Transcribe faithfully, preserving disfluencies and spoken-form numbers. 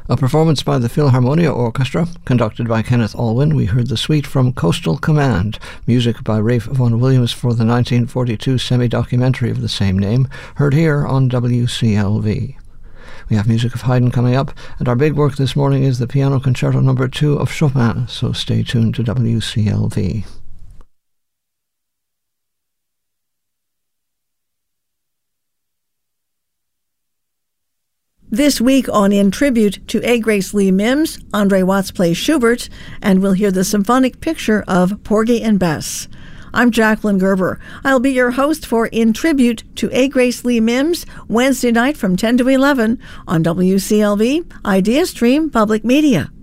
A performance by the Philharmonia Orchestra, conducted by Kenneth Alwyn. We heard the suite from Coastal Command, music by Rafe Vaughan Williams for the nineteen forty-two semi-documentary of the same name, heard here on W C L V. We have music of Haydn coming up, and our big work this morning is the Piano Concerto number two of Chopin, so stay tuned to W C L V. This week on In Tribute to A. Grace Lee Mims, Andre Watts plays Schubert, and we'll hear the symphonic picture of Porgy and Bess. I'm Jacqueline Gerber. I'll be your host for In Tribute to A. Grace Lee Mims, Wednesday night from ten to eleven on W C L V, Idea Stream Public Media.